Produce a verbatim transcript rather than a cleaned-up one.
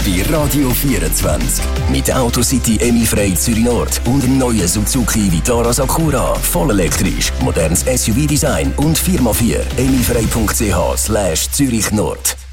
bei Radio vierundzwanzig. Mit der Autocity Emifrei Zürich Nord und dem neuen Suzuki Vitara Sakura. Voll elektrisch, modernes S U V-Design und Firma vier. emifrei punkt c h slash Zürich Nord.